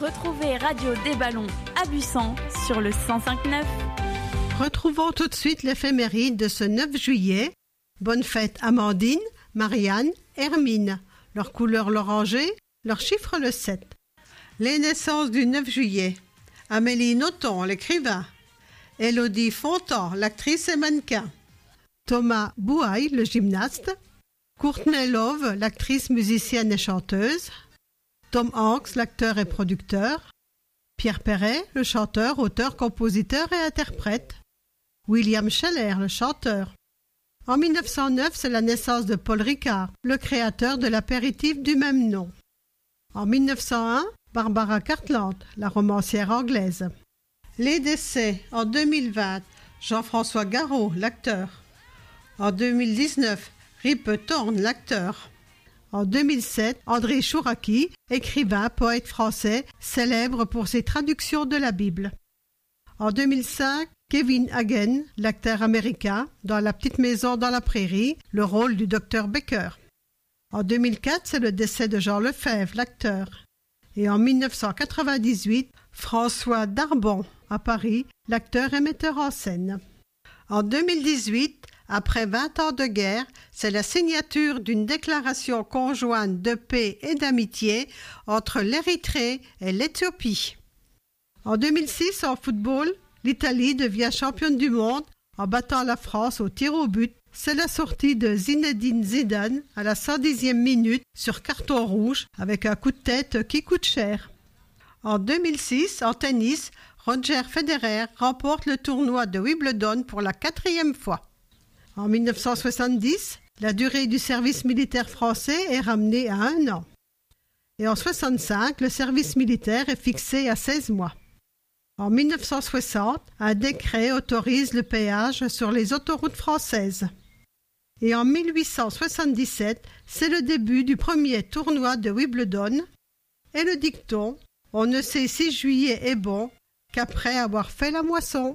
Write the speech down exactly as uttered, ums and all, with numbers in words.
Retrouvez Radio des Ballons à Busan sur le cent cinq neuf. Retrouvons tout de suite l'éphéméride de ce neuf juillet. Bonne fête Amandine, Marianne, Hermine. Leur couleur l'oranger, leur chiffre le sept. Les naissances du neuf juillet. Amélie Nothomb, l'écrivain. Élodie Fontan, l'actrice et mannequin. Thomas Bouaille, le gymnaste. Courtney Love, l'actrice, musicienne et chanteuse. Tom Hanks, l'acteur et producteur. Pierre Perret, le chanteur, auteur, compositeur et interprète. William Scheller, le chanteur. En mille neuf cent neuf, c'est la naissance de Paul Ricard, le créateur de l'apéritif du même nom. En mille neuf cent un, Barbara Cartland, la romancière anglaise. Les décès en deux mille vingt, Jean-François Garot, l'acteur. En deux mille dix-neuf, Rip Torn, l'acteur. En deux mille sept, André Chouraki, écrivain, poète français, célèbre pour ses traductions de la Bible. En deux mille cinq, Kevin Hagen, l'acteur américain, dans La petite maison dans la prairie, le rôle du docteur Baker. En deux mille quatre, c'est le décès de Jean Lefebvre, l'acteur. Et en mille neuf cent quatre-vingt-dix-huit, François Darbon, à Paris, l'acteur et metteur en scène. En deux mille dix-huit, après vingt ans de guerre, c'est la signature d'une déclaration conjointe de paix et d'amitié entre l'Érythrée et l'Éthiopie. En deux mille six, en football, l'Italie devient championne du monde en battant la France au tir au but. C'est la sortie de Zinedine Zidane à la cent dixième minute sur carton rouge avec un coup de tête qui coûte cher. En deux mille six, en tennis, Roger Federer remporte le tournoi de Wimbledon pour la quatrième fois. En mille neuf cent soixante-dix, la durée du service militaire français est ramenée à un an. Et en soixante-cinq, le service militaire est fixé à seize mois. En mille neuf cent soixante, un décret autorise le péage sur les autoroutes françaises. Et en mille huit cent soixante-dix-sept, c'est le début du premier tournoi de Wimbledon. Et le dicton « On ne sait si juillet est bon qu'après avoir fait la moisson ».